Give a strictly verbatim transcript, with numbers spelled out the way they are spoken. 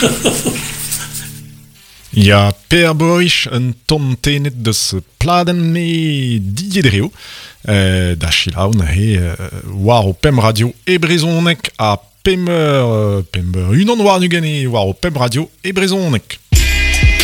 Ya per boich un tontenet deus pladen me diedreo euh, da chilaoun he euh, war o pem radio e brezonek a pem, euh, pem unan war nu gane war o pem radio e brezonek.